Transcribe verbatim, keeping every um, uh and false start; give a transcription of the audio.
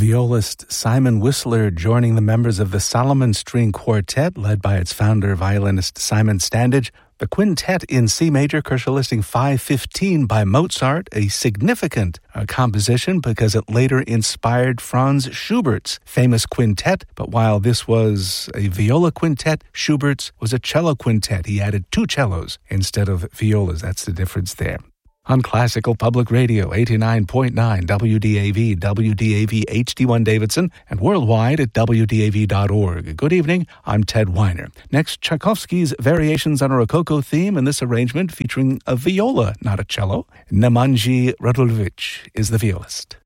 Violist Simon Whistler joining the members of the Solomon String Quartet, led by its founder, violinist Simon Standage. The quintet in C major, Kershaw Listing five fifteen by Mozart, a significant uh, composition because it later inspired Franz Schubert's famous quintet. But while this was a viola quintet, Schubert's was a cello quintet. He added two cellos instead of violas. That's the difference there. On Classical Public Radio, eighty-nine point nine W D A V, W D A V H D one Davidson, and worldwide at W D A V dot org. Good evening, I'm Ted Weiner. Next, Tchaikovsky's Variations on a Rococo theme in this arrangement featuring a viola, not a cello. Nemanji Radulovich is the violist.